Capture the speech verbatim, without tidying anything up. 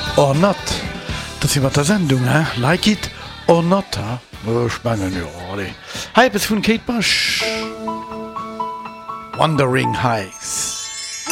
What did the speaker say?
or not. Das ist der Sendung, hä? Like it or not, hä? Oh, spannend, ja, alle. Hi, bis von Kate Bush. Wandering Heights.